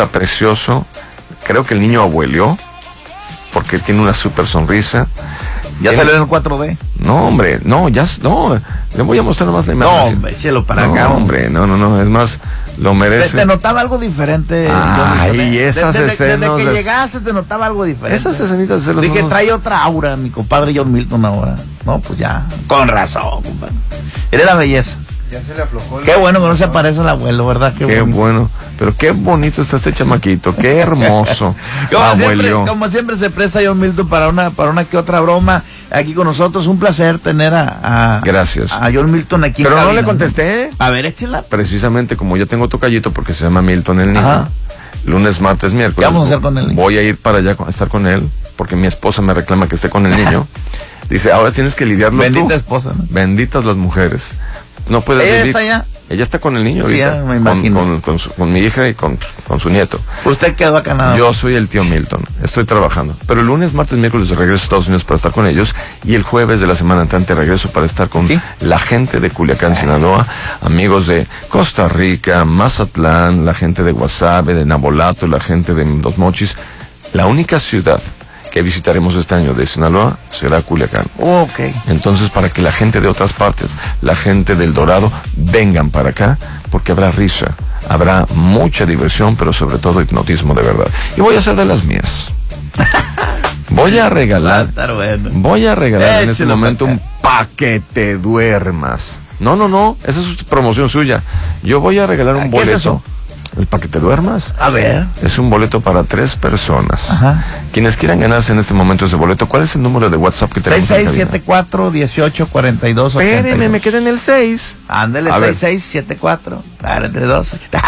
está precioso. Creo que el niño abuelió, porque tiene una súper sonrisa. ¿Ya salió en el 4D? No, hombre, no, le voy a mostrar más la imagen. No, hombre, échelo para no, acá. Hombre, no, es más, lo merece. Te notaba algo diferente. Ay, esas escenas. Desde que llegaste te notaba algo diferente. Esas escenitas de los Dije, trae otra aura, mi compadre John Milton ahora. No, pues ya, con razón, compadre. Eres la belleza. Ya se le aflojó. Qué bueno que no se parece al abuelo, ¿verdad? Qué bueno. Pero qué bonito está este chamaquito, qué hermoso. Como siempre se presta John Milton para una que otra broma aquí con nosotros. Un placer tener Gracias. a John Milton aquí. Pero en no cabina, le contesté. A ver, échela. Precisamente como yo tengo tocallito porque se llama Milton el niño. Ajá. Lunes, martes, miércoles. ¿Qué vamos a hacer con él? Voy a ir para allá a estar con él porque mi esposa me reclama que esté con el niño. Dice, ahora tienes que lidiarlo Bendita tú. esposa, ¿no? Benditas las mujeres. No puedes ¿Ella vivir. está allá? Ella está con el niño Sí, ahorita. ya me imagino. Con mi hija y con su nieto. Usted quedó acá nada. Yo soy el tío Milton. Estoy trabajando. Pero el lunes, martes, miércoles regreso a Estados Unidos para estar con ellos. Y el jueves de la semana entrante regreso para estar con la gente de Culiacán, Sinaloa. Amigos de Costa Rica, Mazatlán, la gente de Guasave, de Nabolato, la gente de Dos Mochis. La única ciudad que visitaremos este año de Sinaloa será Culiacán. Ok. Entonces, para que la gente de otras partes, la gente del Dorado, vengan para acá, porque habrá risa, habrá mucha diversión, pero sobre todo hipnotismo de verdad. Y voy a hacer de las mías. Voy a regalar en este momento un pa' que te duermas. No, esa es promoción suya. Yo voy a regalar un boleto. ¿Qué es eso? El pa' que te duermas. A ver. Es un boleto para 3 personas. Ajá. Quienes quieran ganarse en este momento ese boleto, ¿cuál es el número de WhatsApp que tenemos? 6674-1842. Espéreme, me quedé en el 6. Ándale, A ver. 6674. Entre dos.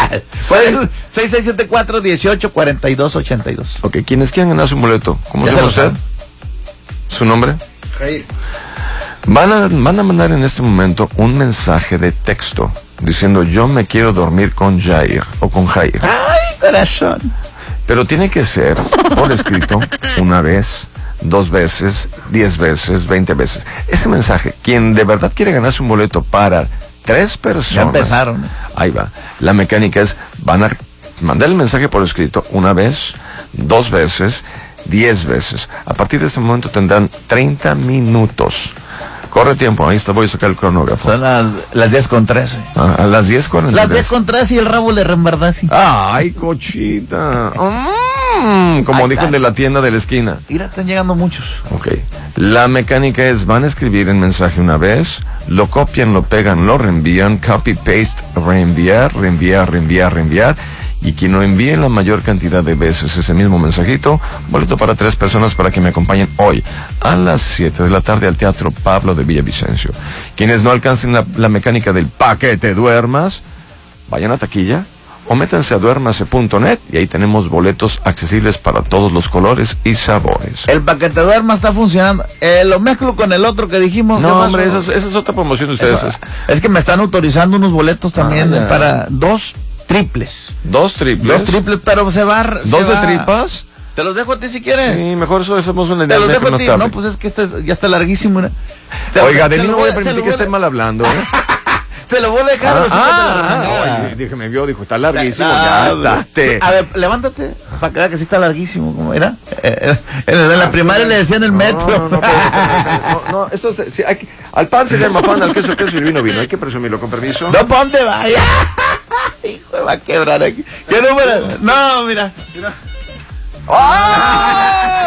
6674-1842-82. Ok, quienes quieran ganarse un boleto, ¿cómo Ya se llama se lo usted? ¿Su nombre? Jair. Van a mandar en este momento un mensaje de texto diciendo yo me quiero dormir con Jair o con Jair. Ay, corazón. Pero tiene que ser por escrito una vez, 2 veces, 10 veces, 20 veces. Ese mensaje, quien de verdad quiere ganarse un boleto para 3 personas. Ya empezaron. Ahí va. La mecánica es, van a mandar el mensaje por escrito una vez, 2 veces, 10 veces. A partir de este momento tendrán 30 minutos. Corre tiempo, ahí está, voy a sacar el cronógrafo. Son las 10:13. A las 10:43. Las 10:13 y el rabo le reembardasi. ¡Ay, cochita! Como dijo el de la tienda de la esquina. Mira, están llegando muchos. Ok. La mecánica es, van a escribir el mensaje una vez, lo copian, lo pegan, lo reenvían, copy, paste, reenviar. Y quien lo envíe la mayor cantidad de veces ese mismo mensajito, boleto para 3 personas para que me acompañen hoy a las 7 de la tarde al Teatro Pablo de Villavicencio. Quienes no alcancen la mecánica del pa' que te duermas, vayan a taquilla o métanse a duérmase.net y ahí tenemos boletos accesibles para todos los colores y sabores. El pa' que te duermas está funcionando. Lo mezclo con el otro que dijimos. No, hombre, esa es otra promoción de ustedes. Es que me están autorizando unos boletos también para 2 triples. 2 triples. 2 triples, pero se va. ¿2 de tripas? Te los dejo a ti si quieres. Sí, mejor eso hacemos una idea. Te los dejo a ti. No, pues es que este ya está larguísimo. ¿No? Oiga, de mí no voy a permitir que esté mal hablando, ¿eh? Se lo voy a dejar. Dije, me vio, dijo, está larguísimo. Ya está. A ver, levántate para que vea que sí está larguísimo. ¿Cómo era? En la primaria le decían el metro. No, eso sí, al pan se le llama pan, al queso y vino. Hay que presumirlo, con permiso. No, ¿pa' dónde vaya? Hijo, va a quebrar aquí. ¿Qué número? No, mira. ¡Ah!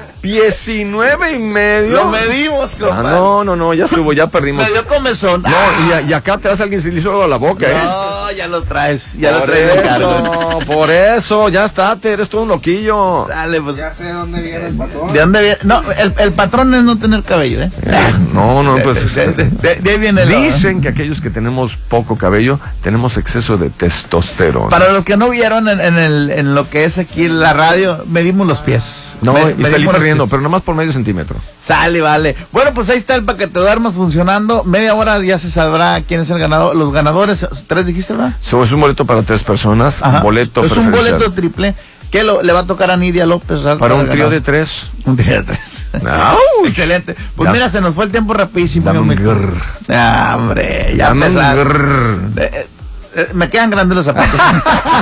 19:30. Lo medimos, compadre. No, ya estuvo, ya perdimos. Me dio comezón. No, y acá te das a alguien se le hizo la boca, No, ya lo traes. Ya lo traes de cargo. Por eso, ya está, eres todo un loquillo. Sale, pues. Ya sé dónde viene el patrón. ¿De dónde viene? No, el patrón es no tener cabello, ¿eh? No, pues. De ahí viene Dicen que aquellos que tenemos poco cabello, tenemos exceso de testosterona. Para los que no vieron en lo que es aquí la radio, medimos los pies. No, y salí perdiendo, pero nomás por medio centímetro. Sale, vale. Bueno, pues ahí está el pa' que te duermas funcionando. Media hora ya se sabrá quién es el ganador. Los ganadores, 3 dijiste, ¿verdad? Es un boleto para 3 personas. Ajá. Boleto es preferencial. un boleto triple que le va a tocar a Nidia López. Para un trío de 3. Un trío de 3. Excelente. Pues mira, se nos fue el tiempo rapidísimo. Dame un grrr. Hombre, ya Dame un empezaste. grrr. Me quedan grandes los zapatos.